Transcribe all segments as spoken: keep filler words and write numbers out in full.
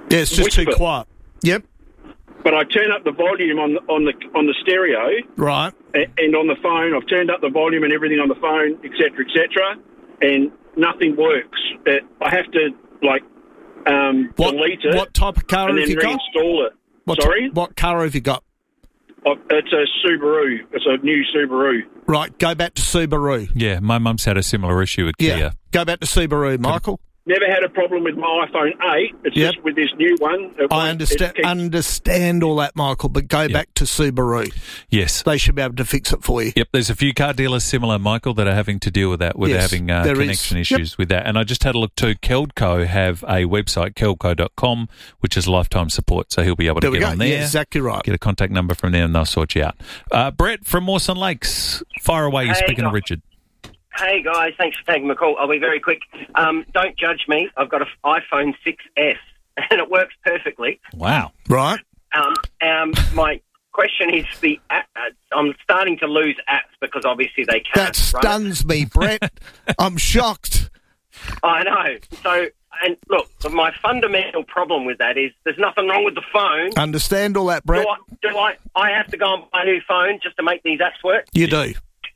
Yeah, it's just too whisper. quiet. Yep. But I turn up the volume on the, on the on the stereo, Right. and, and on the phone. I've turned up the volume and everything on the phone, et cetera, et cetera, and nothing works. It, I have to like um, What, delete it. what type of car and have then you got? reinstall it. What Sorry, t- what car have you got? oh, it's a Subaru. It's a new Subaru. Right, go back to Subaru. Yeah, my mum's had a similar issue with Yeah, Kia. go back to Subaru, Michael. Never had a problem with my iPhone eight. It's Yep. just with this new one. It I won't- understand it keeps- understand all that, Michael, but go back to Subaru. Yes. They should be able to fix it for you. Yep, there's a few car dealers similar, Michael, that are having to deal with that, with Yes, having uh, there connection is. Yep. issues with that. And I just had a look too. Keldco have a website, keldco dot com, which is lifetime support, so he'll be able There to we get go. on there. Yeah, exactly right. Get a contact number from there and they'll sort you out. Uh, Brett from Mawson Lakes, fire away. You're Hey, speaking to guys. Richard. Hey guys, thanks for taking my call. I'll be very quick. Um, don't judge me. I've got an iPhone six S and it works perfectly. Wow. Right. Um, um, my question is the app, uh, I'm starting to lose apps because obviously they can't. That run it. stuns me, Brett. I'm shocked. I know. So, and look, my fundamental problem with that is there's nothing wrong with the phone. Understand all that, Do Brett? I, do I, I have to go and buy a new phone just to make these apps work? You do.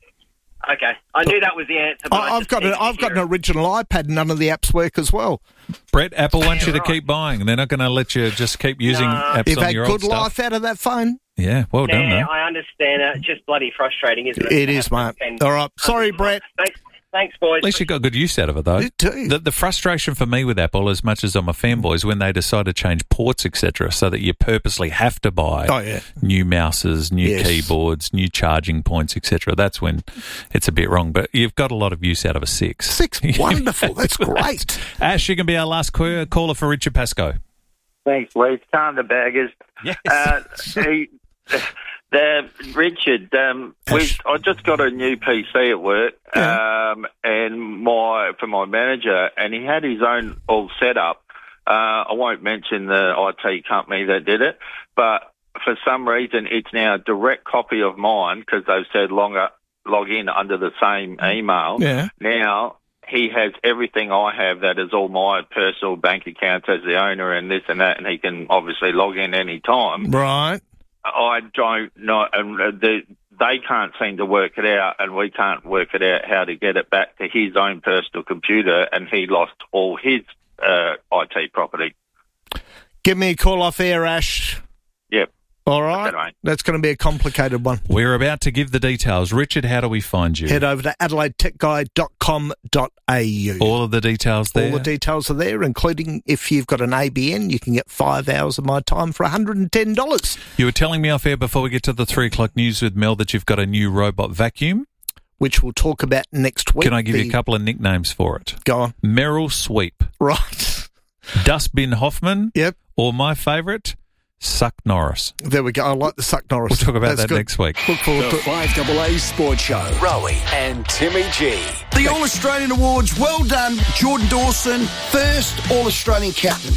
Okay. I knew that was the answer. But I I, I've just got needed an, to I've got hear an it. original iPad and none of the apps work as well. Brett, Apple wants you to right. keep buying. They're not going to let you just keep using No. apps You've on had your good old life stuff. out of that phone. Yeah, well done, Yeah, though. I understand it. It's just bloody frustrating, isn't it? It To is, have to mate. spend- All right. Sorry, Brett. Thanks, thanks, boys. At least you got good use out of it, though. You do. The, the frustration for me with Apple, as much as I'm a fanboy, is when they decide to change ports, et cetera, so that you purposely have to buy Oh, yeah. new mouses, new Yes. keyboards, new charging points, et cetera. That's when it's a bit wrong. But you've got a lot of use out of a six. Six, wonderful. That's great. Ash, you can be our last caller caller for Richard Pascoe. Thanks, Lee. Calm the baggers. Yes. Uh, he, the, Richard, um, we've, I just got a new P C at work, Yeah. um, and my for my manager, and he had his own all set up. Uh, I won't mention the I T company that did it, but for some reason, it's now a direct copy of mine because they've said longer log in under the same email. Yeah. Now he has everything I have that is all my personal bank accounts as the owner and this and that, and he can obviously log in any time. Right. I don't know, and the, they can't seem to work it out, and we can't work it out how to get it back to his own personal computer, and he lost all his uh, I T property. Give me a call off air, Ash. Yep. All right. Okay, mate. That's going to be a complicated one. We're about to give the details. Richard, how do we find you? Head over to adelaide tech guy dot com dot a u. All of the details there. All the details are there, including if you've got an A B N, you can get five hours of my time for one hundred ten dollars. You were telling me off air before we get to the three o'clock news with Mel that you've got a new robot vacuum. Which we'll talk about next week. Can I give The- you a couple of nicknames for it? Go on. Meryl Sweep, Right. Dustbin Hoffman, Yep. or my favourite, Suck Norris. There we go. I like the Suck Norris. We'll talk about That's that good. next week. Look forward The to it. five A A Sports Show. Rowie and Timmy G. The All-Australian Awards, well done, Jordan Dawson, first All-Australian captain.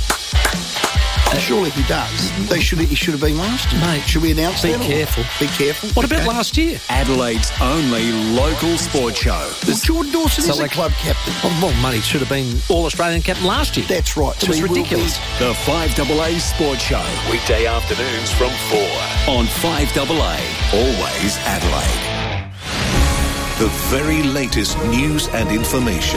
Surely he does. They should. He should have been last year. Mate, should we announce be that? or- careful. Be careful. What about Okay. last year? Adelaide's only local sports show. Well, Jordan Dawson So is like- a club captain. Oh, well, mate, he should have been All-Australian captain last year. That's right. It was he will be- ridiculous. The five A A Sports Show. Weekday afternoons from four on five A A. Always Adelaide. The very latest news and information.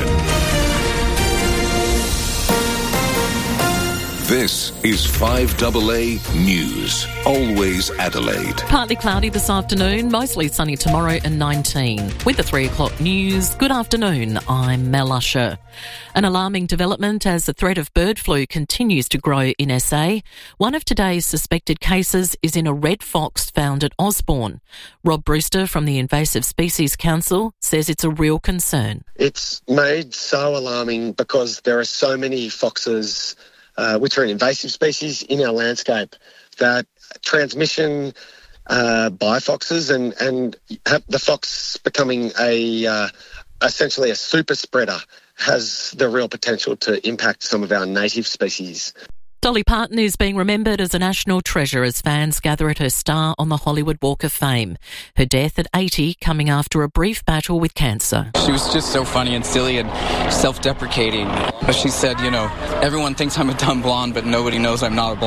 This is five A A News. Always Adelaide. Partly cloudy this afternoon, mostly sunny tomorrow and nineteen. With the three o'clock news, good afternoon, I'm Mel Usher. An alarming development as the threat of bird flu continues to grow in S A. One of today's suspected cases is in a red fox found at Osborne. Rob Brewster from the Invasive Species Council says it's a real concern. It's made so alarming because there are so many foxes, uh, which are an invasive species, in our landscape, that transmission uh, by foxes and, and have the fox becoming a uh, essentially a super spreader has the real potential to impact some of our native species. Dolly Parton is being remembered as a national treasure as fans gather at her star on the Hollywood Walk of Fame. Her death at eighty coming after a brief battle with cancer. She was just so funny and silly and self-deprecating. But she said, you know, everyone thinks I'm a dumb blonde, but nobody knows I'm not a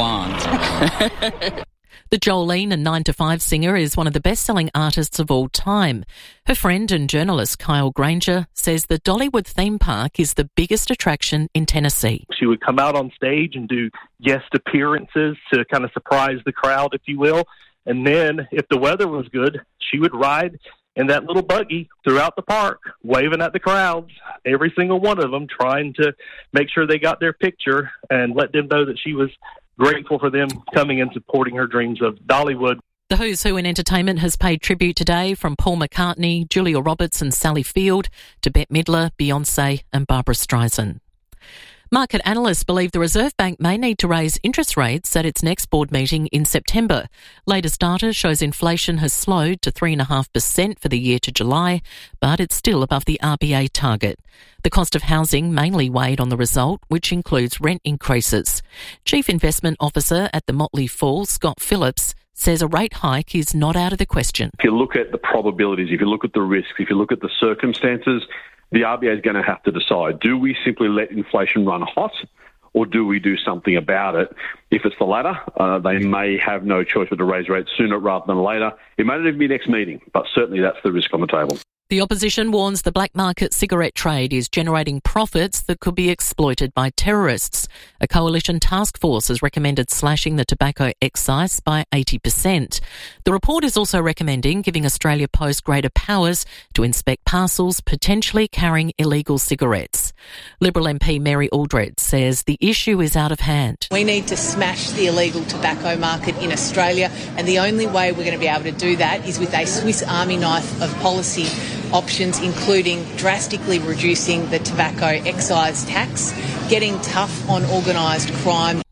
blonde. The Jolene and nine to five singer is one of the best-selling artists of all time. Her friend and journalist Kyle Granger says the Dollywood theme park is the biggest attraction in Tennessee. She would come out on stage and do guest appearances to kind of surprise the crowd, if you will. And then, if the weather was good, she would ride in that little buggy throughout the park, waving at the crowds, every single one of them, trying to make sure they got their picture and let them know that she was grateful for them coming and supporting her dreams of Dollywood. The Who's Who in entertainment has paid tribute today, from Paul McCartney, Julia Roberts and Sally Field to Bette Midler, Beyonce and Barbara Streisand. Market analysts believe the Reserve Bank may need to raise interest rates at its next board meeting in September. Latest data shows inflation has slowed to three point five percent for the year to July, but it's still above the R B A target. The cost of housing mainly weighed on the result, which includes rent increases. Chief Investment Officer at the Motley Fool, Scott Phillips, says a rate hike is not out of the question. If you look at the probabilities, if you look at the risks, if you look at the circumstances, the R B A is going to have to decide, do we simply let inflation run hot or do we do something about it? If it's the latter, uh, they may have no choice but to raise rates sooner rather than later. It may not even be next meeting, but certainly that's the risk on the table. The opposition warns the black market cigarette trade is generating profits that could be exploited by terrorists. A coalition task force has recommended slashing the tobacco excise by eighty percent. The report is also recommending giving Australia Post greater powers to inspect parcels potentially carrying illegal cigarettes. Liberal M P Mary Aldred says the issue is out of hand. We need to smash the illegal tobacco market in Australia, and the only way we're going to be able to do that is with a Swiss Army knife of policy options, including drastically reducing the tobacco excise tax, getting tough on organised crime.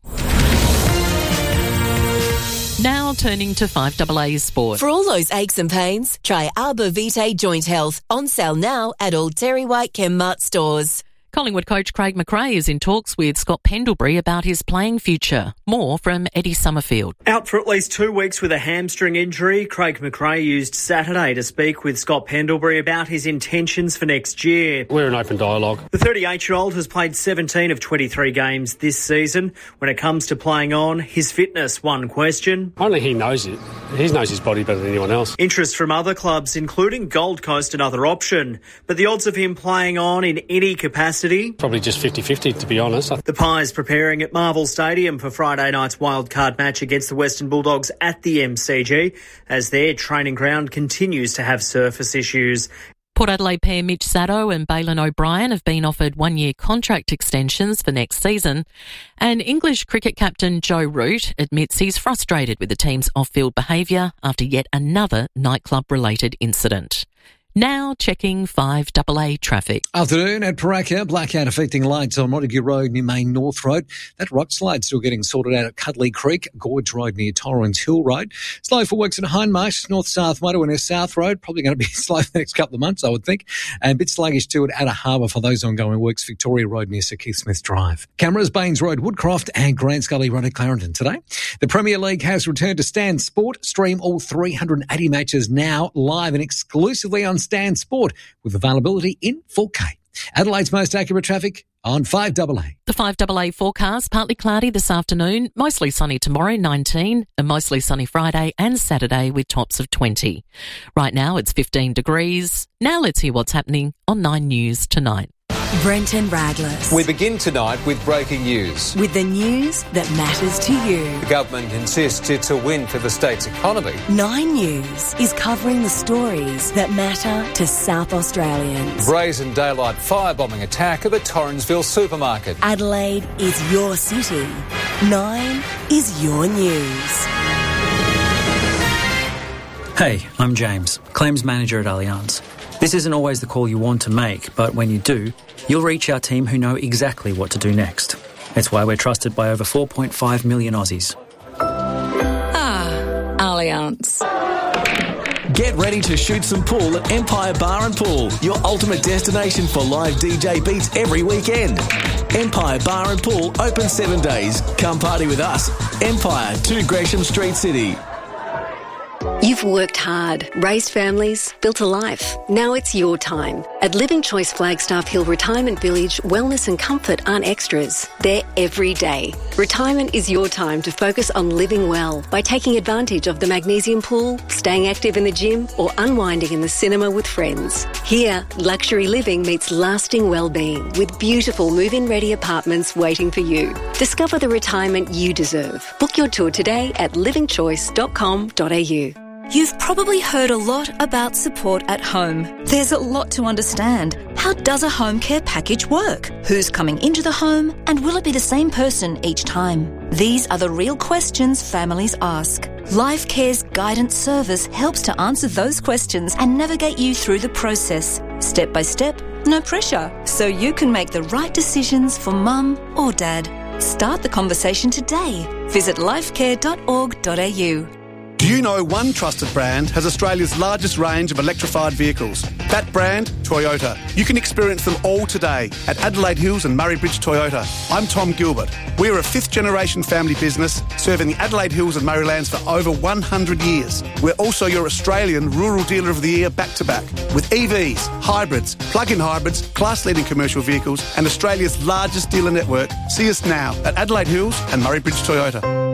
Now turning to five A A Sport. For all those aches and pains, try Arbor Vitae Joint Health. On sale now at all Terry White Chemmart stores. Collingwood coach Craig McRae is in talks with Scott Pendlebury about his playing future. More from Eddie Summerfield. Out for at least two weeks with a hamstring injury, Craig McRae used Saturday to speak with Scott Pendlebury about his intentions for next year. We're in open dialogue. The thirty-eight-year-old has played seventeen of twenty-three games this season. When it comes to playing on, his fitness, one question. Only he knows it. He knows his body better than anyone else. Interest from other clubs, including Gold Coast, another option. But the odds of him playing on in any capacity? Probably just fifty-fifty, to be honest. The Pies preparing at Marvel Stadium for Friday night's wildcard match against the Western Bulldogs at the M C G, as their training ground continues to have surface issues. Port Adelaide pair Mitch Sado and Bailyn O'Brien have been offered one-year contract extensions for next season. And English cricket captain Joe Root admits he's frustrated with the team's off-field behaviour after yet another nightclub-related incident. Now checking five A A traffic. Afternoon at Paraka. Blackout affecting lights on Montague Road near Main North Road. That rock slide still getting sorted out at Cuddly Creek. Gorge Road near Torrens Hill Road. Slow for works at Hindmarsh, North-South Motorway and South Road. Probably going to be slow the next couple of months, I would think. And a bit sluggish too at Atta Harbour for those ongoing works. Victoria Road near Sir Keith Smith Drive. Cameras, Baines Road, Woodcroft and Grant Scully Road at Clarendon today. The Premier League has returned to Stan Sport. Stream all three hundred eighty matches now live and exclusively on Stan Sport with availability in four K. Adelaide's most accurate traffic on five A A. The five A A forecast, partly cloudy this afternoon, mostly sunny tomorrow, nineteen, and mostly sunny Friday and Saturday with tops of twenty. Right now it's fifteen degrees. Now let's hear what's happening on Nine News tonight. Brenton Raglas. We begin tonight with breaking news. With the news that matters to you. The government insists it's a win for the state's economy. Nine News is covering the stories that matter to South Australians. Brazen daylight firebombing attack at the Torrensville supermarket. Adelaide is your city. Nine is your news. Hey, I'm James, Claims Manager at Allianz. This isn't always the call you want to make, but when you do, you'll reach our team who know exactly what to do next. It's why we're trusted by over four point five million Aussies. Ah, Allianz. Get ready to shoot some pool at Empire Bar and Pool, your ultimate destination for live D J beats every weekend. Empire Bar and Pool open seven days. Come party with us. Empire, two Gresham Street, City. You've worked hard, raised families, built a life. Now it's your time. At Living Choice Flagstaff Hill Retirement Village, wellness and comfort aren't extras. They're every day. Retirement is your time to focus on living well by taking advantage of the magnesium pool, staying active in the gym, or unwinding in the cinema with friends. Here, luxury living meets lasting well-being with beautiful move-in ready apartments waiting for you. Discover the retirement you deserve. Book your tour today at living choice dot com dot a u. You've probably heard a lot about support at home. There's a lot to understand. How does a home care package work? Who's coming into the home? And will it be the same person each time? These are the real questions families ask. Life Care's guidance service helps to answer those questions and navigate you through the process, step by step, no pressure, so you can make the right decisions for mum or dad. Start the conversation today. Visit lifecare dot org dot a u. Do you know one trusted brand has Australia's largest range of electrified vehicles? That brand, Toyota. You can experience them all today at Adelaide Hills and Murray Bridge Toyota. I'm Tom Gilbert. We're a fifth-generation family business serving the Adelaide Hills and Murraylands for over one hundred years. We're also your Australian Rural Dealer of the Year back-to-back with E Vs, hybrids, plug-in hybrids, class-leading commercial vehicles and Australia's largest dealer network. See us now at Adelaide Hills and Murray Bridge Toyota.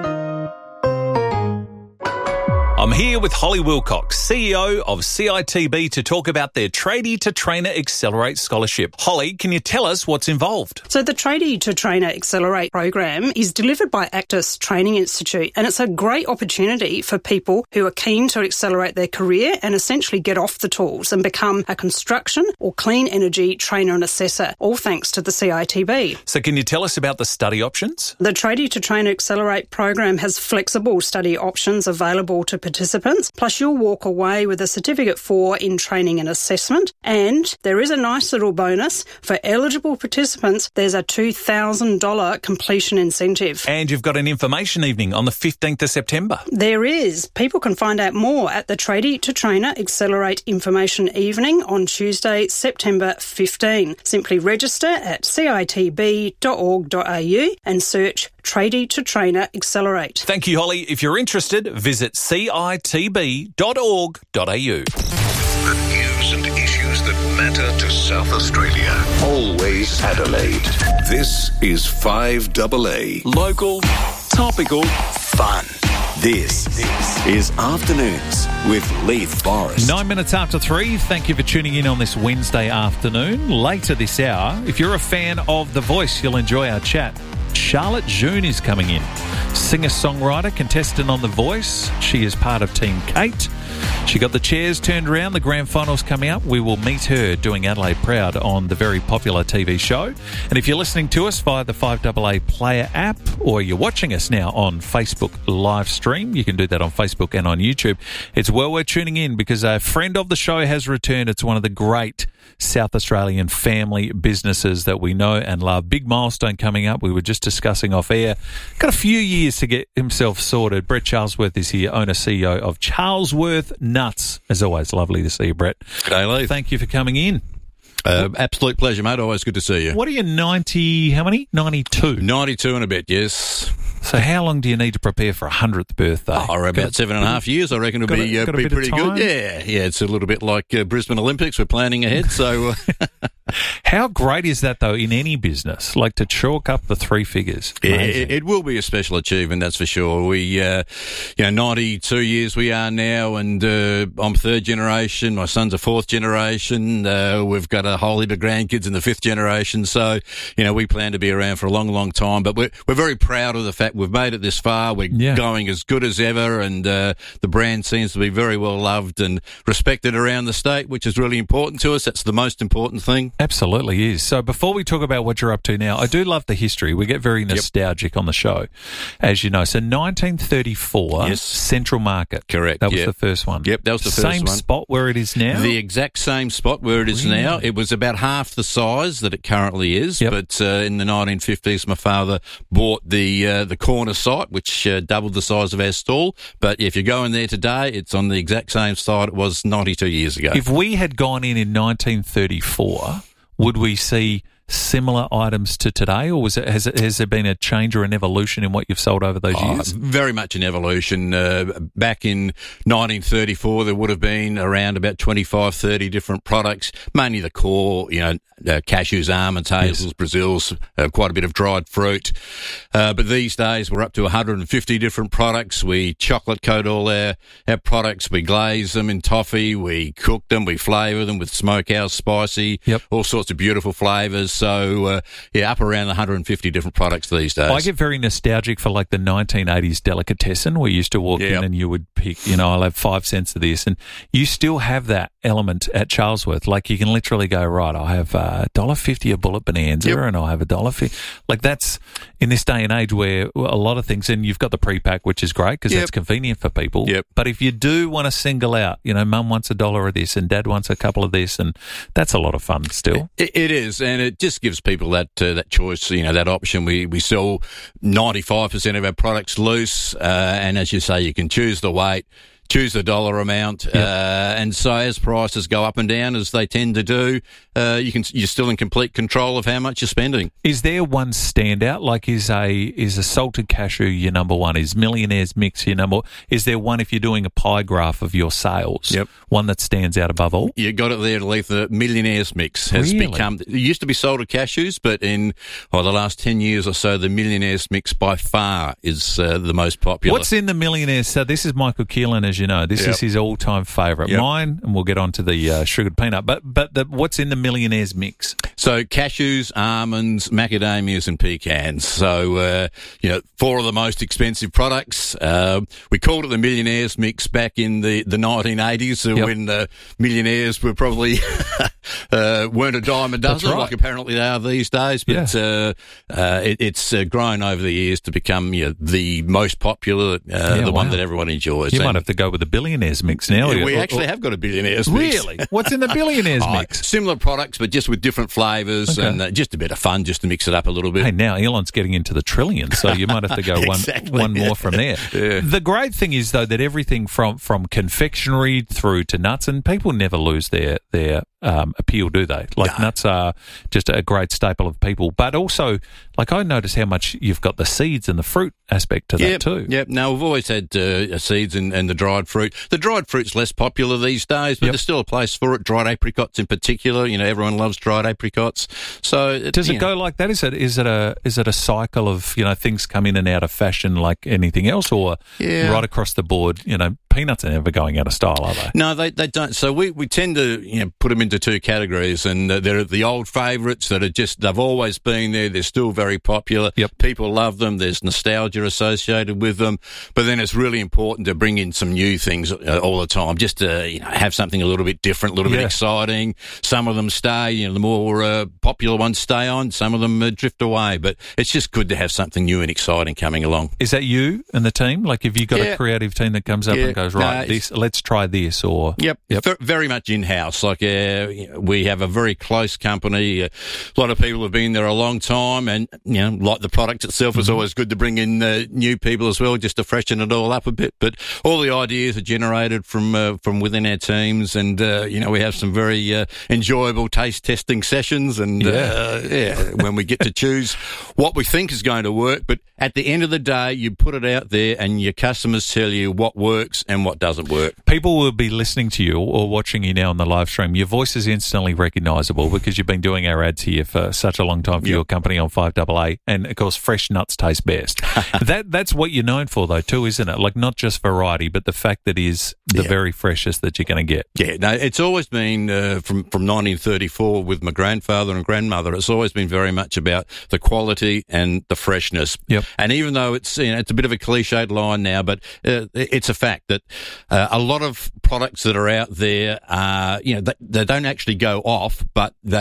I'm here with Holly Wilcox, C E O of C I T B, to talk about their Tradie to Trainer Accelerate Scholarship. Holly, can you tell us what's involved? So the Tradie to Trainer Accelerate program is delivered by Actis Training Institute, and it's a great opportunity for people who are keen to accelerate their career and essentially get off the tools and become a construction or clean energy trainer and assessor, all thanks to the C I T B. So can you tell us about the study options? The Tradie to Trainer Accelerate program has flexible study options available to participants, plus you'll walk away with a Certificate four in Training and Assessment, and there is a nice little bonus. For eligible participants, there's a two thousand dollars completion incentive. And you've got an information evening on the fifteenth of September. There is. People can find out more at the Tradie to Trainer Accelerate Information Evening on Tuesday, September fifteenth. Simply register at c i t b dot org dot a u and search Tradie to Trainer Accelerate. Thank you, Holly. If you're interested, visit c i t b dot org dot a u. The news and issues that matter to South Australia. Always Adelaide. This is five A A. Local, topical, fun. This is Afternoons with Lee Forrest. Nine minutes after three. Thank you for tuning in on this Wednesday afternoon. Later this hour, if you're a fan of The Voice, you'll enjoy our chat. Charlotte June is coming in. Singer-songwriter, contestant on The Voice. She is part of Team Kate. She got the chairs turned around. The grand final's coming up. We will meet her doing Adelaide Proud on the very popular T V show. And if you're listening to us via the five A A Player app, or you're watching us now on Facebook live stream, you can do that on Facebook and on YouTube. It's well worth tuning in because a friend of the show has returned. It's one of the great South Australian family businesses that we know and love. Big milestone coming up. We were just discussing off air. Got a few years to get himself sorted. Brett Charlesworth is here, owner, C E O of Charlesworth Nuts. As always, lovely to see you, Brett. G'day, Lee. Thank you for coming in. Uh, absolute pleasure, mate. Always good to see you. What are you, ninety, how many? ninety-two? ninety-two and a bit, yes. So how long do you need to prepare for a hundredth birthday? Oh, about got seven and a half years, I reckon it'll be, a, uh, be pretty good. Yeah, yeah. It's a little bit like uh, Brisbane Olympics. We're planning ahead, so... Uh, how great is that, though, in any business, like to chalk up the three figures? It, it will be a special achievement, that's for sure. We, uh, you know, ninety-two years we are now, and uh, I'm third generation. My son's a fourth generation. Uh, we've got a whole heap of grandkids in the fifth generation. So, you know, we plan to be around for a long, long time. But we're, we're very proud of the fact we've made it this far. We're yeah. going as good as ever, and uh, the brand seems to be very well loved and respected around the state, which is really important to us. That's the most important thing. Absolutely is. So before we talk about what you're up to now, I do love the history. We get very nostalgic yep. on the show, as you know. So nineteen thirty-four, yes. Central Market. Correct. That was yep. the first one. Yep, that was the first same one. Same spot where it is now? The exact same spot where it is really? now. It was about half the size that it currently is, yep. but uh, in the nineteen fifties, my father bought the uh, the corner site, which uh, doubled the size of our stall. But if you go in there today, it's on the exact same site it was ninety-two years ago. If we had gone in in nineteen thirty-four, would we see similar items to today, or was it, has, it, has there been a change or an evolution in what you've sold over those oh, years? Very much an evolution. Uh, back in nineteen thirty-four, there would have been around about twenty-five, thirty different products, mainly the core, you know, uh, cashews, almonds, hazels, yes. Brazils, uh, quite a bit of dried fruit. Uh, but these days, we're up to one hundred fifty different products. We chocolate coat all our, our products. We glaze them in toffee. We cook them. We flavour them with smokehouse spicy, yep. all sorts of beautiful flavours. So, uh, yeah, up around one hundred fifty different products these days. I get very nostalgic for like the nineteen eighties delicatessen where you used to walk yep. in and you would pick, you know, I'll have five cents of this. And you still have that element at Charlesworth. Like you can literally go, right, I'll have a one dollar fifty a bullet bonanza yep. and I'll have a dollar fifty. Like that's in this day and age where a lot of things, and you've got the pre-pack, which is great because yep. that's convenient for people. Yep. But if you do want to single out, you know, mum wants a dollar of this and dad wants a couple of this, and that's a lot of fun still. It, it is, and it just gives people that uh, that choice, you know, that option. We we sell ninety-five percent of our products loose, uh, and as you say, you can choose the weight, choose the dollar amount, yep. uh, and so as prices go up and down, as they tend to do, uh, you can you're still in complete control of how much you're spending. Is there one standout? Like, is a is a salted cashew your number one? Is Millionaire's Mix your number? Is there one, if you're doing a pie graph of your sales, yep. one that stands out above all? You got it there, Leith. The Millionaire's Mix has really? become. It used to be salted cashews, but in oh, the last ten years or so, the Millionaire's Mix by far is uh, the most popular. What's in the Millionaire's? So this is Michael Keelan, as you know. This Yep. is his all-time favourite. Yep. Mine, and we'll get on to the uh, sugared peanut, but but the, what's in the Millionaire's Mix? So cashews, almonds, macadamias and pecans. So, uh, you know, four of the most expensive products. Uh, we called it the Millionaire's Mix back in the, the nineteen eighties uh, yep. when uh, millionaires were probably uh, weren't a dime a dozen, right. like apparently they are these days. But yeah. uh, uh, it, it's uh, grown over the years to become you know, the most popular, uh, yeah, the wow. one that everyone enjoys. You and, might have to go with the Billionaire's Mix now. Yeah, we or, actually or, have got a Billionaire's Mix. Really? What's in the Billionaire's oh, Mix? Similar products, but just with different flavours okay. and uh, just a bit of fun, just to mix it up a little bit. Hey, now Elon's getting into the trillions, so you might have to go exactly. one one more from there. Yeah. The great thing is, though, that everything from, from confectionery through to nuts, and people never lose their their um, appeal, do they? Like no. nuts are just a great staple of people, but also, like I notice how much you've got the seeds and the fruit aspect to yep. that too. Yep. No, we've always had uh, seeds and, and the dried fruit. The dried fruit's less popular these days, but yep. there's still a place for it. Dried apricots in particular. You know, everyone loves dried apricots. So it, does it know. go like that? Is it is it a is it a cycle of you know things come in and out of fashion like anything else, or yeah. right across the board? You know, peanuts are never going out of style, are they? No, they they don't. So we, we tend to you know put them into two categories, and uh, they're the old favourites that are just they've always been there. They're still very popular. Yep. People love them. There's nostalgia associated with them, but then it's really important to bring in some new things uh, all the time, just to you know have something a little bit different, a little yeah. bit exciting. Some of them stay. You know, the more uh, popular ones stay on. Some of them uh, drift away, but it's just good to have something new and exciting coming along. Is that you and the team? Like, have you got yeah. a creative team that comes up yeah. and goes, right, no, this, let's try this, or yep, yep. V- very much in house. Like uh, we have a very close company. Uh, a lot of people have been there a long time, and you know, like the product itself, mm-hmm. is always good to bring in uh, new people as well, just to freshen it all up a bit. But all the ideas are generated from uh, from within our teams, and uh, you know, we have some very uh, enjoyable taste testing sessions, and yeah, uh, yeah when we get to choose what we think is going to work. But at the end of the day, you put it out there, and your customers tell you what works and what doesn't work. People will be listening to you or watching you now on the live stream. Your voice is instantly recognisable because you've been doing our ads here for such a long time for yep. your company on five A A, and of course, fresh nuts taste best. that that's what you're known for, though, too, isn't it? Like not just variety, but the fact that it is the yeah. very freshest that you're going to get. Yeah, no, it's always been uh, from from nineteen thirty-four with my grandfather and grandmother. It's always been very much about the quality and the freshness. Yep. And even though it's you know it's a bit of a cliched line now, but uh, it's a fact that uh, a lot of products that are out there, uh, you know, they, they don't actually go off, but they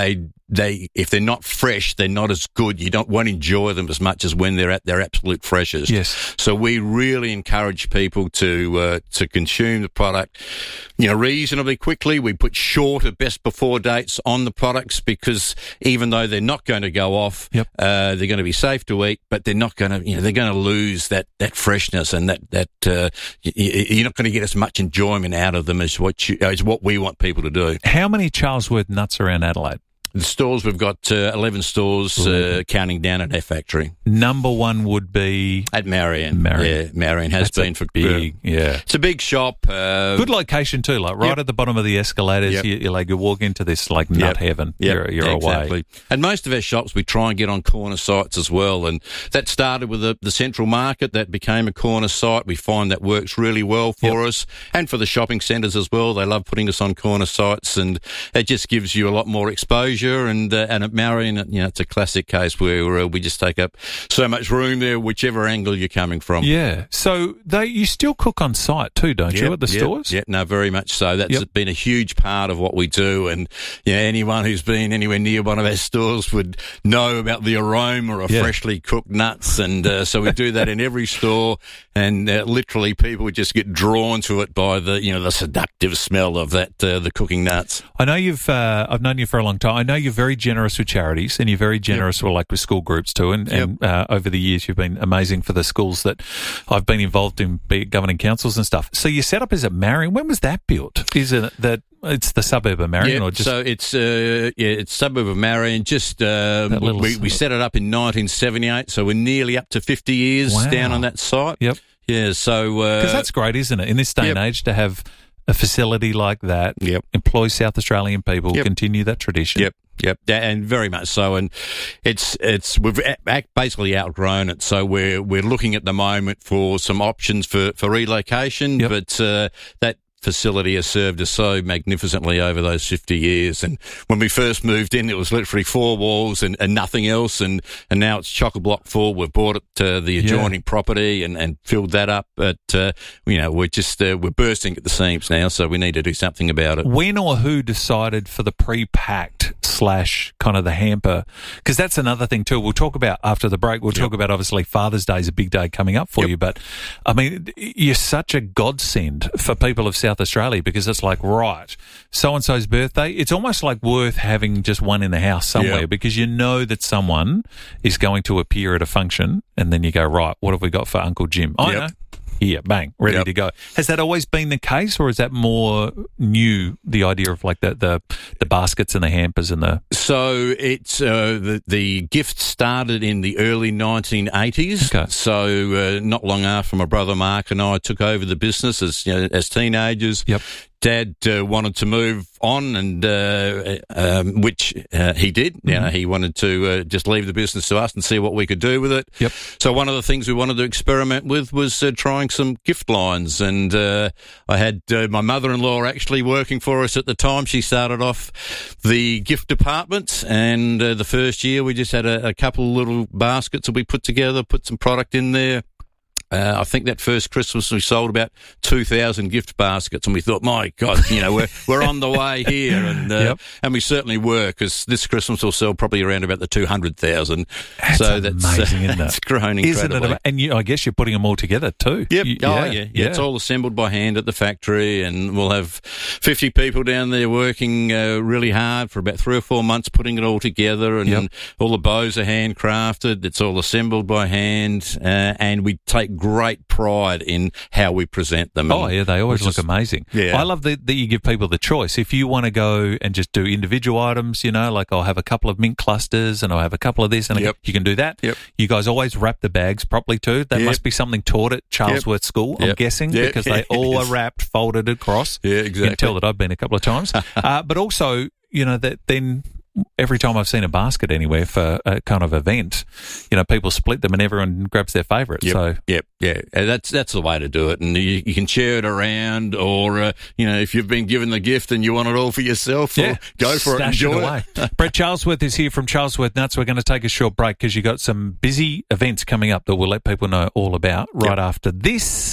they if they're not fresh, they're not as good. You don't won't enjoy them as much as when they're at their absolute freshest. Yes. So we really encourage people to uh, to consume the product, you know, reasonably quickly. We put shorter best before dates on the products because even though they're not going to go off, yep. uh, they're going to be safe to eat, but they're not going to, you know, they're going to lose that that freshness and that that uh, you're not going to get as much enjoyment out of them as what you, as what we want people to do. How many Charlesworth nuts around Adelaide? The stores, we've got uh, eleven stores, uh, counting down at our factory. Number one would be? At Marion. Marion. Yeah, Marion has That's been for big, uh, yeah. It's a big shop. Uh, Good location too, like right yep. at the bottom of the escalators. Yep. You, you like you walk into this like nut Yep. heaven. Yep. You're, you're exactly. away. And most of our shops, we try and get on corner sites as well. And that started with the, the Central Market. That became a corner site. We find that works really well for Yep. us and for the shopping centres as well. They love putting us on corner sites, and it just gives you a lot more exposure. And uh, and at Marion, you know, it's a classic case where uh, we just take up so much room there, whichever angle you're coming from. Yeah. So they you still cook on site too, don't Yep, you, at the yep, stores? Yeah, no, very much so. That's Yep. been a huge part of what we do. And you know, anyone who's been anywhere near one of our stores would know about the aroma of Yeah. freshly cooked nuts. And uh, so we do that in every store. And uh, literally people just get drawn to it by the, you know, the seductive smell of that, uh, the cooking nuts. I know you've, uh, I've known you for a long time. I know you're very generous with charities and you're very generous with like with school groups too. And, Yep. and uh, over the years, you've been amazing for the schools that I've been involved in, be it governing councils and stuff. So your setup is at Marion. When was that built? Is it that it's the suburb of Marion Yeah, or just? so it's uh, yeah, it's suburb of Marion. Just um, That little we, we set it up in nineteen seventy-eight, so we're nearly up to fifty years Wow. down on that site. Yep. Yeah, so Because uh, that's great, isn't it? In this day Yep. and age, to have a facility like that, Yep. employ South Australian people, Yep. continue that tradition. Yep, yep, yeah, and very much so. And it's it's we've a- a- basically outgrown it. So we're we're looking at the moment for some options for for relocation. Yep. But uh, that facility has served us so magnificently over those fifty years. And when we first moved in, it was literally four walls and, and nothing else. And, and now it's chock-a-block full. We've bought it to the adjoining Yeah. property and, and filled that up. But, uh, you know, we're just, uh, we're bursting at the seams now. So we need to do something about it. When or who decided for the pre-packed slash kind of the hamper? Because that's another thing too. We'll talk about after the break. We'll Yep. talk about obviously Father's Day is a big day coming up for Yep. you. But I mean, you're such a godsend for people of South Australia because it's like, right, so-and-so's birthday. It's almost like worth having just one in the house somewhere Yep. because you know that someone is going to appear at a function and then you go, right, what have we got for Uncle Jim? I Yep. know. Here, bang, ready Yep. to go. Has that always been the case, or is that more new? The idea of like the the, the baskets and the hampers and the So it's uh, the the gift started in the early nineteen eighties. Okay. So uh, not long after my brother Mark and I took over the business as you know, as teenagers. Yep. Dad uh, wanted to move on, and uh, um, which uh, he did. You know, he wanted to uh, just leave the business to us and see what we could do with it. Yep. So one of the things we wanted to experiment with was uh, trying some gift lines, and uh, I had uh, my mother-in-law actually working for us at the time. She started off the gift department, and uh, the first year we just had a, a couple of little baskets that we put together, put some product in there. Uh, I think that first Christmas we sold about two thousand gift baskets, and we thought, my God, you know, we're we're on the way here, and uh, Yep. and we certainly were, because this Christmas we'll sell probably around about the two hundred thousand. That's So that's amazing, isn't it? It's grown Isn't incredibly. it? ama- And you, I guess you're putting them all together too. Yep. You- oh, yeah. yeah. It's all assembled by hand at the factory, and we'll have fifty people down there working uh, really hard for about three or four months putting it all together, and Yep. all the bows are handcrafted. It's all assembled by hand, uh, and we take great pride in how we present them. Oh and yeah, they always which look is- amazing. Yeah. I love that, that you give people the choice. If you want to go and just do individual items, you know, like I'll have a couple of mint clusters and I'll have a couple of this, and Yep. you can do that. Yep. You guys always wrap the bags properly too. That Yep. must be something taught at Charlesworth School, I'm Yep. guessing, Yeah. because they all are wrapped, folded across. Yeah, You exactly. can tell that I've been a couple of times. uh, but also, you know, that then every time I've seen a basket anywhere for a kind of event, you know, people split them and everyone grabs their favourite. Yep, So yep, yeah. Uh, That's that's the way to do it, and you, you can share it around, or uh, you know, if you've been given the gift and you want it all for yourself, yeah, well, go for stash it, enjoy away. it. Brett Charlesworth is here from Charlesworth Nuts. We're going to take a short break because you've got some busy events coming up that we'll let people know all about right Yep. after this.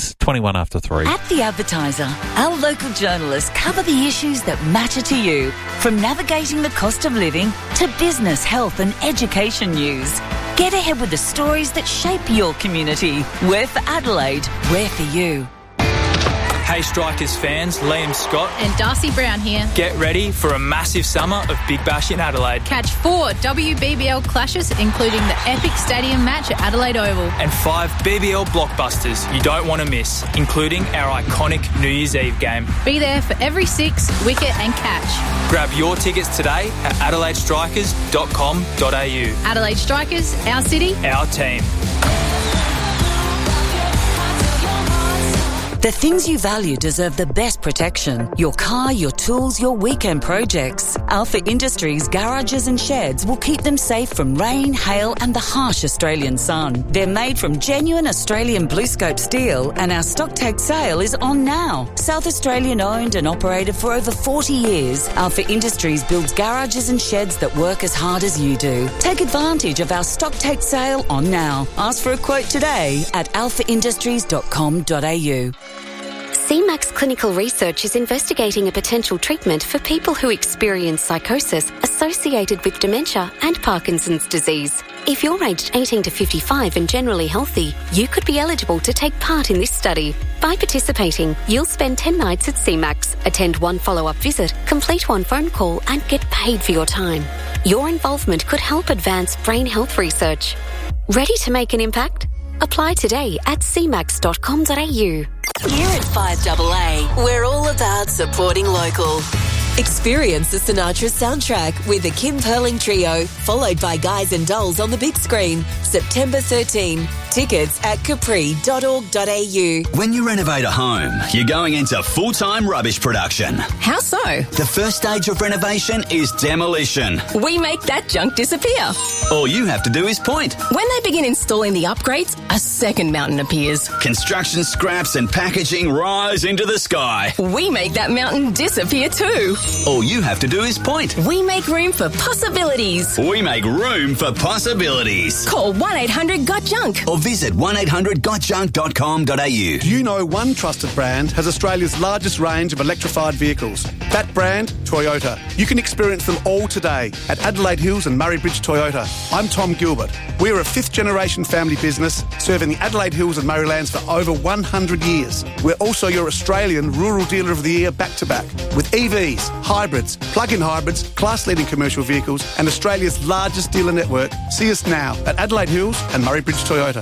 It's twenty-one after three. At The Advertiser, our local journalists cover the issues that matter to you, from navigating the cost of living to business, health and education news. Get ahead with the stories that shape your community. We're for Adelaide. We're for you. Hey Strikers fans, Liam Scott and Darcy Brown here. Get ready for a massive summer of Big Bash in Adelaide. Catch four W B B L clashes, including the epic stadium match at Adelaide Oval. And five B B L blockbusters you don't want to miss, including our iconic New Year's Eve game. Be there for every six, wicket and catch. Grab your tickets today at adelaide strikers dot com dot a u. Adelaide Strikers, our city, our team. The things you value deserve the best protection. Your car, your tools, your weekend projects. Alpha Industries garages and sheds will keep them safe from rain, hail and the harsh Australian sun. They're made from genuine Australian BlueScope steel and our stock tag sale is on now. South Australian owned and operated for over forty years, Alpha Industries builds garages and sheds that work as hard as you do. Take advantage of our stock tag sale on now. Ask for a quote today at alpha industries dot com dot a u. C MAX Clinical Research is investigating a potential treatment for people who experience psychosis associated with dementia and Parkinson's disease. If you're aged eighteen to fifty-five and generally healthy, you could be eligible to take part in this study. By participating, you'll spend ten nights at C MAX, attend one follow-up visit, complete one phone call and get paid for your time. Your involvement could help advance brain health research. Ready to make an impact? Apply today at c max dot com dot a u. Here at five A A, we're all about supporting local. Experience the Sinatra soundtrack with the Kim Perling Trio, followed by Guys and Dolls on the big screen, September thirteenth. Tickets at capri dot org dot a u. When you renovate a home, you're going into full-time rubbish production. How so? The first stage of renovation is demolition. We make that junk disappear. All you have to do is point. When they begin installing the upgrades, a second mountain appears. Construction scraps and packaging rise into the sky. We make that mountain disappear too. All you have to do is point. We make room for possibilities. We make room for possibilities. Call one eight hundred got junk or visit one eight hundred got junk dot com dot a u. Do you know one trusted brand has Australia's largest range of electrified vehicles? That brand, Toyota. You can experience them all today at Adelaide Hills and Murray Bridge Toyota. I'm Tom Gilbert. We're a fifth-generation family business serving the Adelaide Hills and Murraylands for over one hundred years. We're also your Australian Rural Dealer of the Year back-to-back with E Vs, hybrids, plug-in hybrids, class-leading commercial vehicles and Australia's largest dealer network. See us now at Adelaide Hills and Murray Bridge Toyota.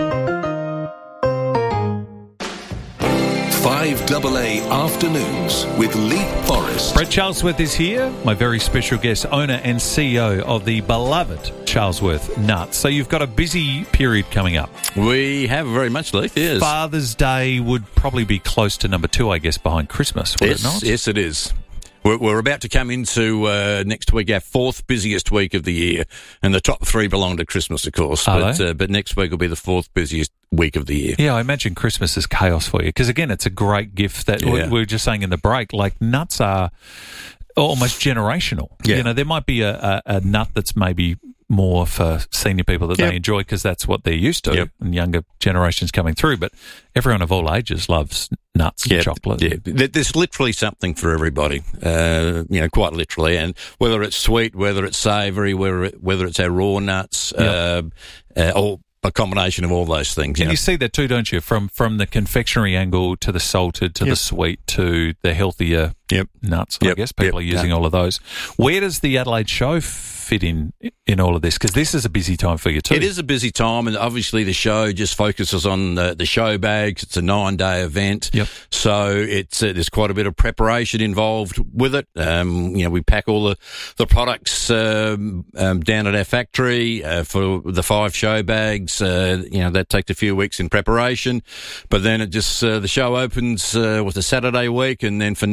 five A A Afternoons with Lee Forrest. Brett Charlesworth is here, my very special guest, owner and C E O of the beloved Charlesworth Nuts. So you've got a busy period coming up. We have very much, Leith, yes. Father's Day would probably be close to number two, I guess, behind Christmas, would yes, it not? Yes, it is. We're, we're about to come into uh, next week, our fourth busiest week of the year, and the top three belong to Christmas, of course. Are but, they? Uh, but next week will be the fourth busiest week of the year. Yeah, I imagine Christmas is chaos for you because, again, it's a great gift that Yeah. we, we were just saying in the break. Like, nuts are almost generational. Yeah. You know, there might be a, a, a nut that's maybe more for senior people that Yep. they enjoy because that's what they're used to, Yep. and younger generations coming through. But everyone of all ages loves nuts and Yeah, chocolate. yeah. There- There's literally something for everybody, uh, you know, quite literally. And whether it's sweet, whether it's savoury, whether, it, whether it's our raw nuts, uh, uh, or a combination of all those things. And know. you see that too, don't you? From from the confectionery angle to the salted to Yep. the sweet to the healthier Yep. nuts. I Yep. guess people Yep. are using Yeah. all of those. Where does the Adelaide show fit in in all of this? Because this is a busy time for you too. It is a busy time, and obviously the show just focuses on the, the show bags. It's a nine-day event, Yep. so it's uh, there's quite a bit of preparation involved with it. Um, you know, we pack all the the products um, um, down at our factory uh, for the five show bags. Uh, you know, that takes a few weeks in preparation, but then it just uh, the show opens uh, with a Saturday week, and then for nine days.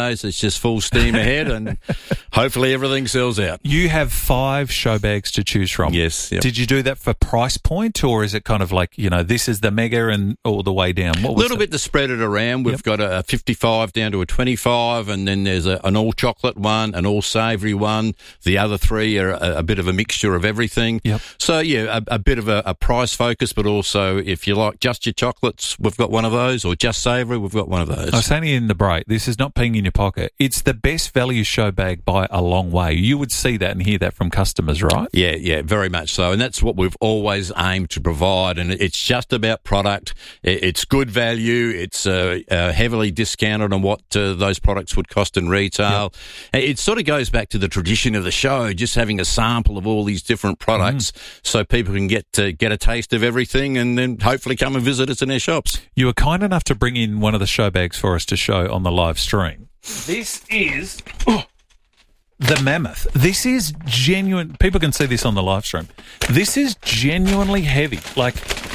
days. It's just full steam ahead, and hopefully everything sells out. You have five show bags to choose from. Yes. Yep. Did you do that for price point, or is it kind of like, you know, this is the mega and all the way down? What a little bit to spread it around. We've yep. got a fifty-five down to a twenty-five, and then there's a, an all chocolate one, an all savoury one. The other three are a, a bit of a mixture of everything. Yep. So, yeah, a, a bit of a, a price focus, but also if you like just your chocolates, we've got one of those, or just savoury, we've got one of those. I was saying in the break, this is not peeing in your pocket. It's the best value show bag by a long way. You would see that and hear that from customers, right? Yeah, yeah, very much so. And that's what we've always aimed to provide. And it's just about product. It's good value. It's uh, uh, heavily discounted on what uh, those products would cost in retail. Yep. It sort of goes back to the tradition of the show, just having a sample of all these different products mm. so people can get uh, get a taste of everything and then hopefully come and visit us in our shops. You were kind enough to bring in one of the show bags for us to show on the live stream. This is oh, the Mammoth. This is genuine. People can see this on the live stream. This is genuinely heavy. Like,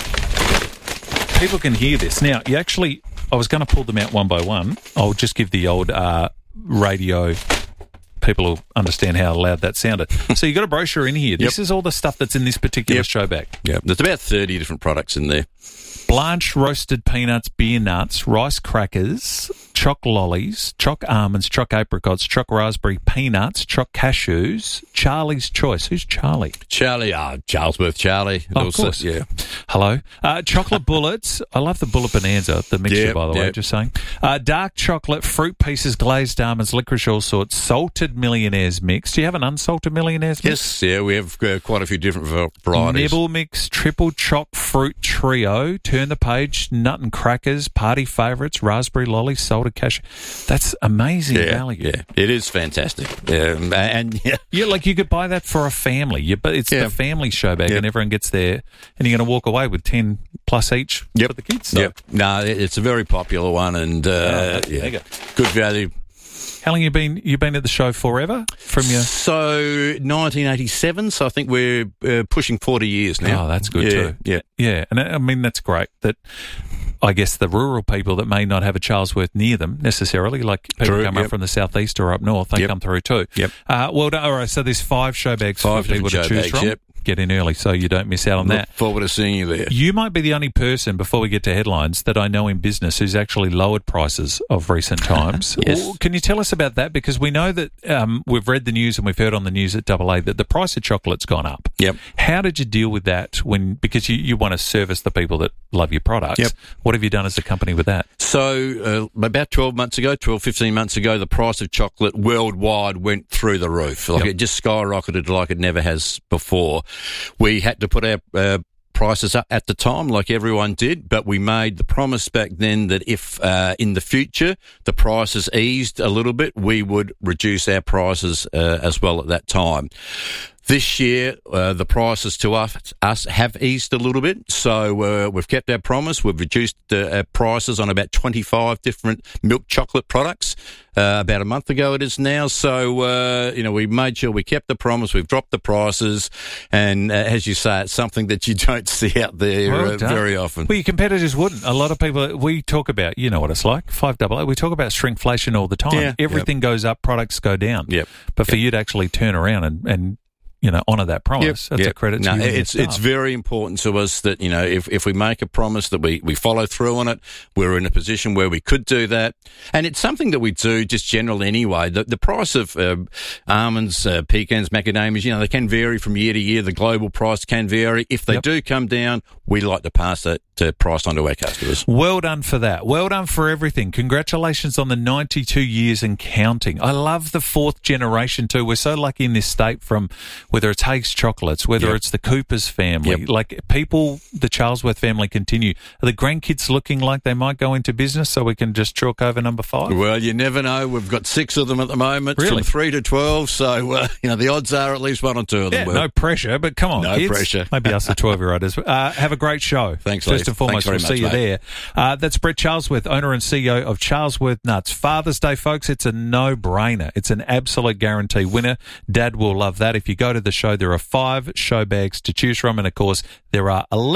people can hear this. Now, you actually, I was going to pull them out one by one. I'll just give the old uh, radio. People will understand how loud that sounded. So you got a brochure in here. This yep. is all the stuff that's in this particular yep. show bag. Yeah, there's about thirty different products in there. Blanched roasted peanuts, beer nuts, rice crackers, choc lollies, choc almonds, choc apricots, choc raspberry peanuts, choc cashews, Charlie's Choice. Who's Charlie? Charlie, uh, Charlesworth Charlie. Oh, of course. Yeah. Hello. Uh, chocolate bullets. I love the bullet bonanza, the mixture, yep, by the way, yep. just saying. Uh, dark chocolate, fruit pieces, glazed almonds, licorice, all sorts, salted millionaires mix. Do you have an unsalted millionaires mix? Yes, yeah, we have uh, quite a few different varieties. Nibble mix, triple choc fruit trio, turn the page, nut and crackers, party favourites, raspberry lollies, salted cashew. That's amazing yeah, value. Yeah, it is fantastic. Um, and yeah. yeah, like you could buy that for a family. You, but it's yeah. the family show bag, yep. and everyone gets there, and you're going to walk away with ten plus each yep. for the kids. So. Yep. No, it's a very popular one, and uh, oh, yeah, good value. How long you been? You been at the show forever? From your so nineteen eighty-seven. So I think we're uh, pushing forty years now. Oh, that's good yeah, too. Yeah, yeah, and I mean that's great. That I guess the rural people that may not have a Charlesworth near them necessarily, like people True, come yep. up from the southeast or up north, they yep. come through too. Yep. Uh, well, all right. So there's five show bags five for people to choose bags, from. Yep. Get in early so you don't miss out on Look that. Forward to seeing you there. You might be the only person, before we get to headlines, that I know in business who's actually lowered prices of recent times. Yes. Well, can you tell us about that? Because we know that um, we've read the news and we've heard on the news at Double A that the price of chocolate's gone up. Yep. How did you deal with that when, because you, you want to service the people that love your products? Yep. What have you done as a company with that? So uh, about twelve months ago, twelve, fifteen months ago, the price of chocolate worldwide went through the roof. Like yep. it just skyrocketed like it never has before. We had to put our uh, prices up at the time, like everyone did, but we made the promise back then that if uh, in the future the prices eased a little bit, we would reduce our prices uh, as well at that time. This year, uh, the prices to us, us have eased a little bit, so uh, we've kept our promise. We've reduced uh, our prices on about twenty-five different milk chocolate products uh, about a month ago it is now. So, uh, you know, we made sure we kept the promise. We've dropped the prices, and uh, as you say, it's something that you don't see out there well uh, very often. Well, your competitors wouldn't. A lot of people, we talk about, you know what it's like, five double A, we talk about shrinkflation all the time. Yeah, Everything yep. goes up, products go down. Yep. But for yep. you to actually turn around and, and you know, honour that promise. Yep, That's yep. a credit to no, you. And it's your it's staff. very important to us that, you know, if, if we make a promise that we, we follow through on it, we're in a position where we could do that. And it's something that we do just generally anyway. The, the price of uh, almonds, uh, pecans, macadamias, you know, they can vary from year to year. The global price can vary. If they Yep. do come down, we like to pass that uh, price on to our customers. Well done for that. Well done for everything. Congratulations on the ninety-two years and counting. I love the fourth generation too. We're so lucky in this state, from whether it's Hakes Chocolates, whether Yep. it's the Coopers family, Yep. like people, the Charlesworth family continue. Are the grandkids looking like they might go into business so we can just chalk over number five? Well, you never know. We've got six of them at the moment, Really? from three to twelve. So, uh, you know, the odds are at least one or two of them Yeah, will. no pressure, but come on, No kids. pressure. Maybe us, the twelve-year-olds. Uh, have a great show. Thanks, First Lee. and foremost, Thanks we'll very see much, you mate. there. Uh, that's Brett Charlesworth, owner and C E O of Charlesworth Nuts. Father's Day, folks, it's a no-brainer. It's an absolute guarantee winner. Dad will love that. If you go to the show, there are five show bags to choose from, and, of course, there are eleven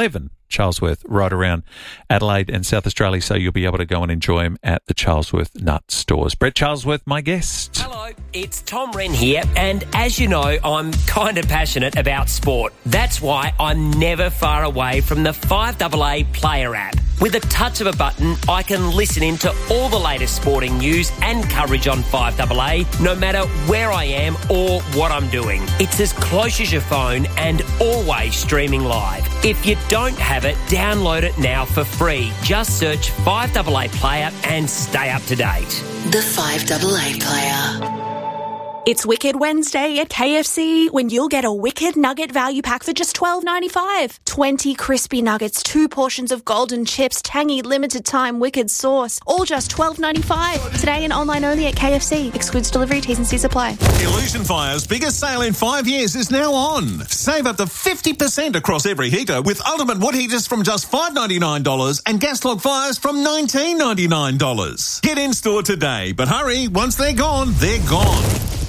Charlesworth, right around Adelaide and South Australia, so you'll be able to go and enjoy them at the Charlesworth Nut Stores. Brett Charlesworth, my guest. Hello, it's Tom Wren here, and as you know, I'm kind of passionate about sport. That's why I'm never far away from the five A A Player app. With a touch of a button, I can listen in to all the latest sporting news and coverage on five A A, no matter where I am or what I'm doing. It's as close as your phone and always streaming live. If you don't have it, download it now for free. Just search five A A Player and stay up to date. The five A A Player. It's Wicked Wednesday at K F C when you'll get a Wicked Nugget value pack for just twelve ninety-five. twenty crispy nuggets, two portions of golden chips, tangy limited time Wicked sauce, all just twelve ninety-five. Today and online only at K F C. Excludes delivery, T's and C's apply. Illusion Fire's biggest sale in five years is now on. Save up to fifty percent across every heater with ultimate wood heaters from just five ninety-nine dollars and gas log fires from nineteen ninety-nine dollars. Get in store today, but hurry, once they're gone, they're gone.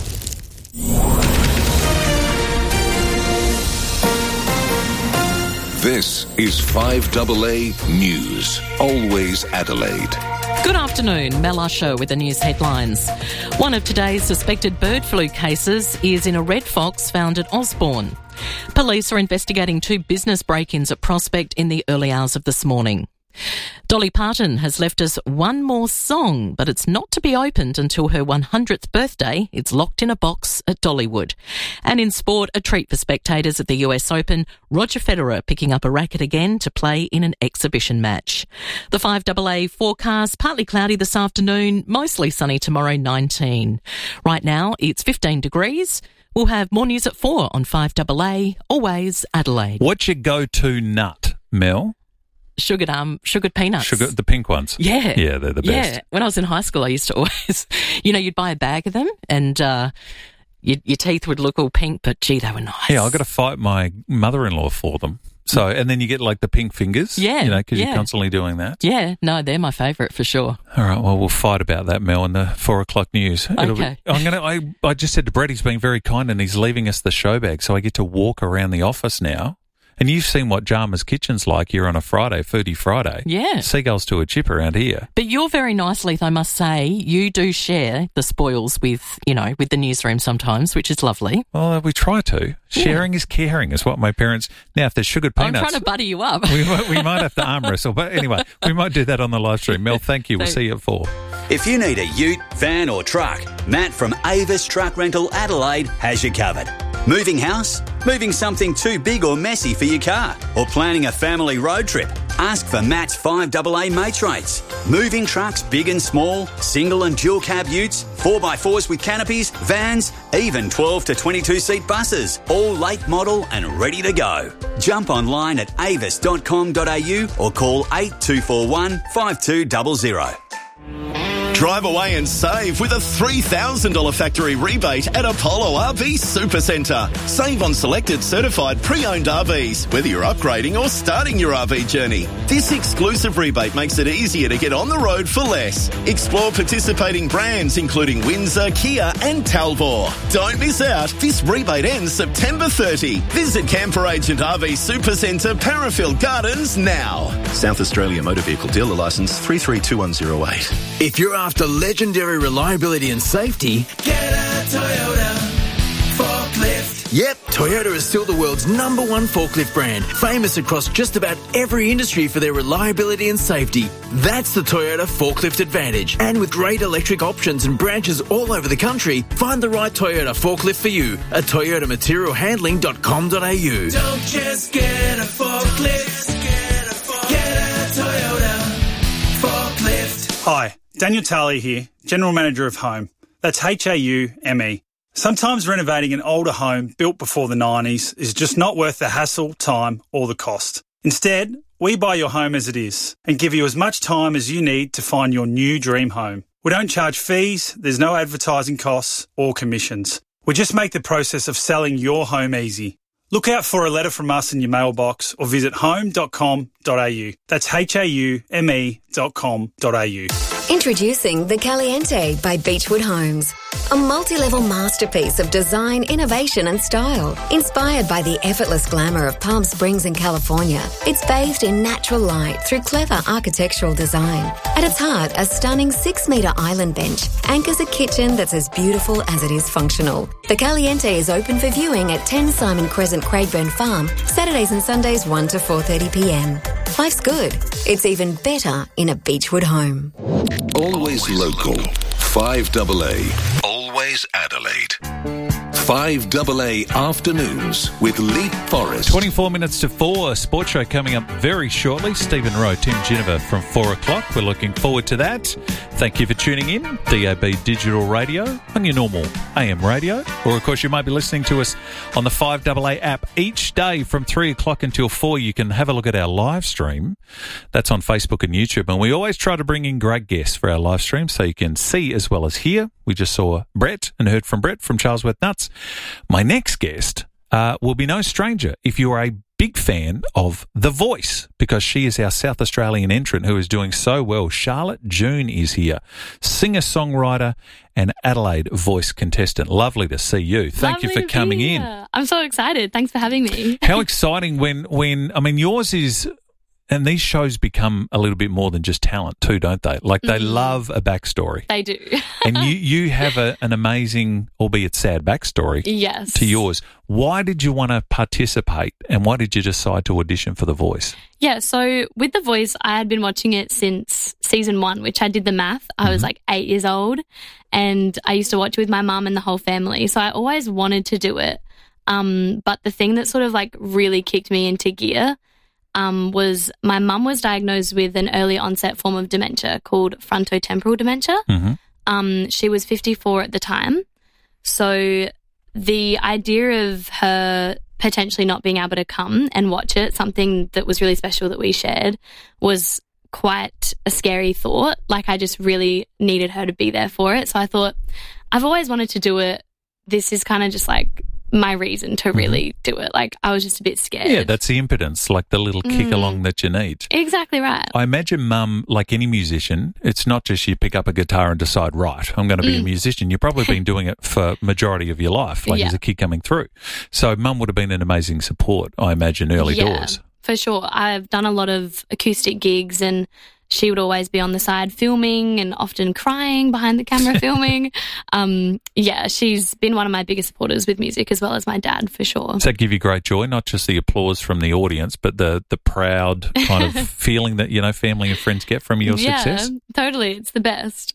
This is five A A News. Always Adelaide. Good afternoon, Mel Usher with the news headlines. One of today's suspected bird flu cases is in a red fox found at Osborne. Police are investigating two business break-ins at Prospect in the early hours of this morning. Dolly Parton has left us one more song, but it's not to be opened until her one hundredth birthday. It's locked in a box at Dollywood. And in sport, a treat for spectators at the U S Open, Roger Federer picking up a racket again to play in an exhibition match. The five A A forecast, partly cloudy this afternoon, mostly sunny tomorrow, nineteen. Right now, it's fifteen degrees. We'll have more news at four on five A A, always Adelaide. What's your go-to nut, Mel? Sugared um sugared peanuts. Sugar, the pink ones. Yeah. Yeah, they're the best. Yeah. When I was in high school, I used to always, you know, you'd buy a bag of them and uh, your, your teeth would look all pink, but gee, they were nice. Yeah, I've got to fight my mother-in-law for them. So, and then you get like the pink fingers. Yeah. You know, because yeah. you're constantly doing that. Yeah. No, they're my favourite for sure. All right. Well, we'll fight about that, Mel, in the four o'clock news. It'll okay. Be, I'm gonna. I I just said to Brett, he's being very kind, and he's leaving us the show bag, so I get to walk around the office now. And you've seen what Jarmer's Kitchen's like here on a Friday, Foodie Friday. Yeah. Seagulls to a chip around here. But you're very nice, Leith, I must say. You do share the spoils with, you know, with the newsroom sometimes, which is lovely. Well, we try to. Sharing yeah. is caring is what my parents... Now, if there's sugared peanuts... I'm trying to buddy you up. we, might, we might have to arm wrestle. But anyway, we might do that on the live stream. Mel, thank you. We'll see you at four. If you need a ute, van or truck, Matt from Avis Truck Rental Adelaide has you covered. Moving house? Moving something too big or messy for your car? Or planning a family road trip? Ask for Matt's five A A mates rates. Moving trucks big and small, single and dual cab utes, four by fours with canopies, vans, even twelve to twenty-two seat buses, all late model and ready to go. Jump online at avis dot com dot a u or call eight two four one, five two zero zero. Drive away and save with a three thousand dollars factory rebate at Apollo R V Supercentre. Save on selected certified pre-owned R Vs, whether you're upgrading or starting your R V journey. This exclusive rebate makes it easier to get on the road for less. Explore participating brands including Windsor, Kia and Talbot. Don't miss out. This rebate ends September thirtieth. Visit Camper Agent R V Supercentre, Parafield Gardens now. South Australia Motor Vehicle Dealer Licence three three two one zero eight. If you're after legendary reliability and safety, get a Toyota forklift. Yep, Toyota is still the world's number one forklift brand, famous across just about every industry for their reliability and safety. That's the Toyota Forklift Advantage. And with great electric options and branches all over the country, find the right Toyota forklift for you at toyota material handling dot com dot a u. Don't just get a forklift, get a, forklift. Get a Toyota forklift. Hi, Daniel Talley here, General Manager of Home. That's H A U M E. Sometimes renovating an older home built before the nineties is just not worth the hassle, time or the cost. Instead, we buy your home as it is and give you as much time as you need to find your new dream home. We don't charge fees, there's no advertising costs or commissions. We just make the process of selling your home easy. Look out for a letter from us in your mailbox or visit home dot com dot a u. That's H A U M E dot com dot a u. Introducing the Caliente by Beechwood Homes. A multi-level masterpiece of design, innovation and style. Inspired by the effortless glamour of Palm Springs in California, it's bathed in natural light through clever architectural design. At its heart, a stunning six-metre island bench anchors a kitchen that's as beautiful as it is functional. The Caliente is open for viewing at ten Simon Crescent, Craigburn Farm, Saturdays and Sundays one to four thirty p m. Life's good. It's even better in a Beechwood home. Always local. five double A. Always Adelaide. five double A Afternoons with Leap Forest. twenty-four minutes to four. Sports show coming up very shortly. Stephen Rowe, Tim Ginniver from four o'clock. We're looking forward to that. Thank you for tuning in. D A B Digital Radio on your normal A M radio. Or, of course, you might be listening to us on the five double A app each day from three o'clock until four. You can have a look at our live stream. That's on Facebook and YouTube. And we always try to bring in great guests for our live stream so you can see as well as hear. We just saw Brett and heard from Brett from Charlesworth Nuts. My next guest uh, will be no stranger if you are a big fan of The Voice, because she is our South Australian entrant who is doing so well. Charlotte June is here, singer-songwriter and Adelaide Voice contestant. Lovely to see you. Thank Lovely you for coming in. I'm so excited. Thanks for having me. How exciting when, when, I mean, yours is, and these shows become a little bit more than just talent too, don't they? Like they Mhm. love a backstory. They do. And you, you have a, an amazing, albeit sad, backstory Yes. to yours. Why did you want to participate and why did you decide to audition for The Voice? Yeah, so with The Voice, I had been watching it since season one, which I did the math. I was like eight years old and I used to watch it with my mum and the whole family. So I always wanted to do it. Um, but the thing that sort of like really kicked me into gear um, was my mum was diagnosed with an early onset form of dementia called frontotemporal dementia. Mm-hmm. Um, she was fifty-four at the time. So the idea of her potentially not being able to come and watch it, something that was really special that we shared, was quite a scary thought. Like I just really needed her to be there for it. So I thought, I've always wanted to do it. This is kind of just like my reason to really do it. Like I was just a bit scared. Yeah, that's the impotence, like the little kick Mm. along that you need. Exactly right. I imagine mum, like any musician, it's not just you pick up a guitar and decide, right, I'm going to be a Mm. musician. You've probably been doing it for majority of your life, like Yeah. as a kid coming through. So mum would have been an amazing support, I imagine, early Yeah, doors. for sure. I've done a lot of acoustic gigs and she would always be on the side filming and often crying behind the camera filming. Um, yeah, she's been one of my biggest supporters with music as well as my dad, for sure. Does that give you great joy, not just the applause from the audience, but the, the proud kind of feeling that, you know, family and friends get from your yeah, success? totally. It's the best.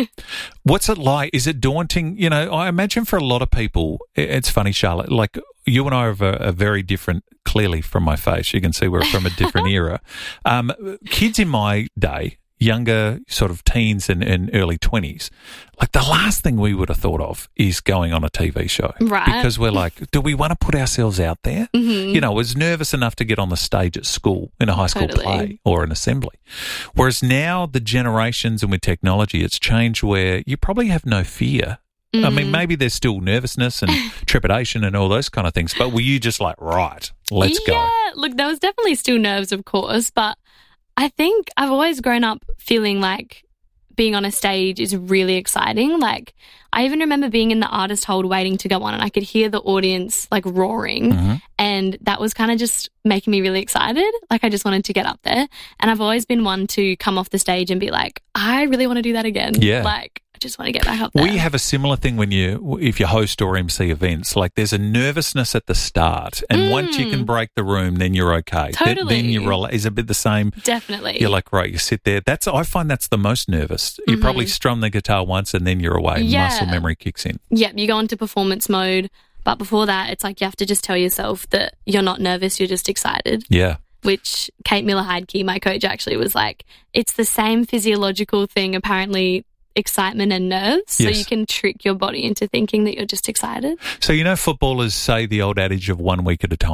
What's it like? Is it daunting? You know, I imagine for a lot of people, i- it's funny, Charlotte, like you and I are, a, are very different, clearly from my face. You can see we're from a different era. Um, kids in my day, younger sort of teens and, and early twenties, like the last thing we would have thought of is going on a T V show. Right. Because we're like, do we want to put ourselves out there? Mhm. You know, I was nervous enough to get on the stage at school in a high school Totally. play or an assembly. Whereas now the generations and with technology, it's changed where you probably have no fear. I mean, Mhm. maybe there's still nervousness and trepidation and all those kind of things, but were you just like, right, let's go? Yeah, look, there was definitely still nerves, of course, but I think I've always grown up feeling like being on a stage is really exciting. Like, I even remember being in the artist hold waiting to go on and I could hear the audience like roaring. Mhm. And that was kind of just making me really excited. Like, I just wanted to get up there. And I've always been one to come off the stage and be like, I really want to do that again. Yeah. Like, I just want to get back up there. We have a similar thing when you, if you host or M C events, like there's a nervousness at the start, and once you can break the room, then you're okay. Th- Totally. Then you roll. Is a bit the same. Definitely. You're like, right, you sit there. That's I find that's the most nervous. You Mhm. probably strum the guitar once, and then you're away. Yeah. Muscle memory kicks in. Yep, you go into performance mode. But before that, it's like you have to just tell yourself that you're not nervous, you're just excited. Yeah. Which Kate Miller-Heidke, my coach, actually was like, it's the same physiological thing, apparently, excitement and nerves. So Yes. you can trick your body into thinking that you're just excited. So, you know, footballers say the old adage of one week at a time.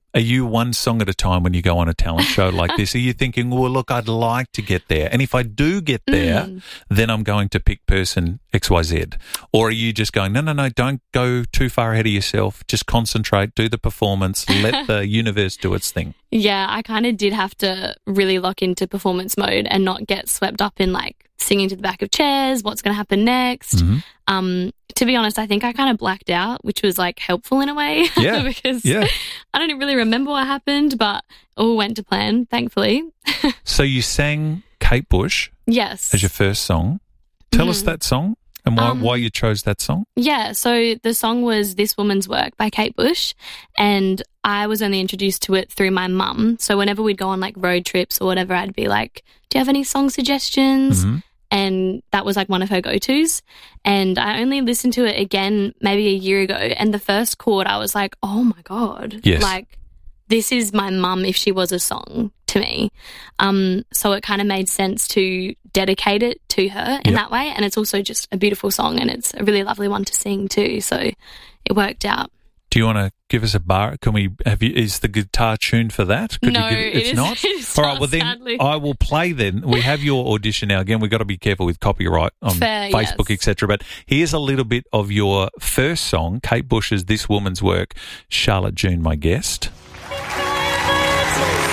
Are you one song at a time when you go on a talent show like this? Are you thinking, well, look, I'd like to get there, and if I do get there, Mm. then I'm going to pick person X Y Z? Or are you just going, no, no, no, don't go too far ahead of yourself. Just concentrate, do the performance, let the universe do its thing. Yeah, I kind of did have to really lock into performance mode and not get swept up in like singing to the back of chairs, what's going to happen next. Mm-hmm. Um, to be honest, I think I kind of blacked out, which was like helpful in a way Yeah, because yeah. I don't really remember what happened, but all went to plan, thankfully. So you sang Kate Bush Yes. as your first song. Tell us Mhm. that song and why, Um, why you chose that song. Yeah, so the song was This Woman's Work by Kate Bush, and I was only introduced to it through my mum. So whenever we'd go on like road trips or whatever, I'd be like, do you have any song suggestions? Mhm. And that was like one of her go-tos. And I only listened to it again maybe a year ago, and the first chord I was like, oh my God. Yes. Like, this is my mum if she was a song to me. Um, so it kind of made sense to dedicate it to her in Yep. that way. And it's also just a beautiful song, and it's a really lovely one to sing too. So it worked out. Do you want to give us a bar? Can we have you? Is the guitar tuned for that? Could No, you it it's is- not. it is All right. not, Well, then sadly. I will play. Then we have your audition now. Again, we've got to be careful with copyright on Fair, Facebook, yes. et cetera. But here's a little bit of your first song, Kate Bush's "This Woman's Work." Charlotte June, my guest. Thank you.